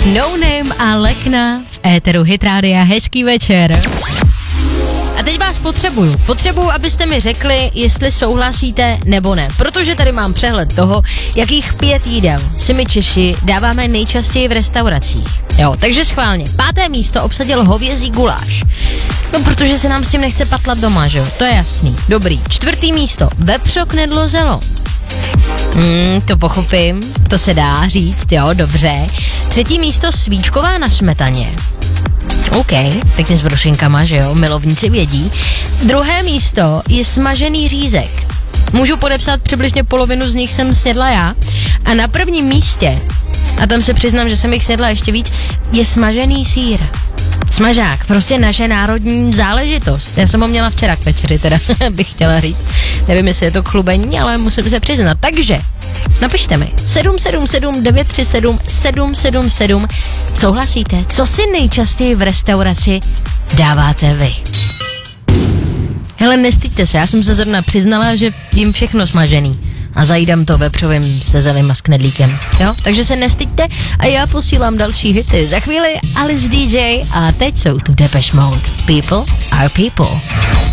No Name a Lekna v éteru Hit Rádia. Hezký večer. A teď vás potřebuju, abyste mi řekli, jestli souhlasíte nebo ne, protože tady mám přehled toho, jakých 5 jídel si my Češi dáváme nejčastěji v restauracích. Jo, takže schválně. 5. místo obsadil hovězí guláš. No, protože se nám s tím nechce patlat doma, že jo? To je jasný. Dobrý. 4. místo. Vepřo, knedlo, zelo. To pochopím. To se dá říct, jo, dobře. 3. místo. Svíčková na smetaně. OK, pěkně s brošinkama, že jo, milovníci vědí. 2. místo je smažený řízek. Můžu podepsat, přibližně polovinu z nich jsem snědla já. A na 1. místě, a tam se přiznám, že jsem jich snědla ještě víc, je smažený sýr. Smažák, prostě naše národní záležitost. Já jsem ho měla včera k večeři, teda bych chtěla říct. Nevím, jestli je to chlubení, ale musím se přiznat. Takže napište mi 777 937 777. Souhlasíte? Co si nejčastěji v restauraci dáváte vy? Hele, nestyďte se, já jsem se zrovna přiznala, že jím všechno smažený. A zajídám to vepřovým se zelím a s knedlíkem, jo? Takže se nestyďte a já posílám další hity. Za chvíli Alice DJ a teď jsou tu Depeche Mode. People are people.